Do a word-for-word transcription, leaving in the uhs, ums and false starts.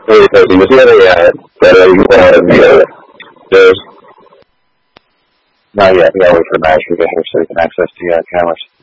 Hey, Cozy, you see any uh, that you put out in the uh, there's not yet. We gotta wait for the manager to get here so we can access the uh, cameras.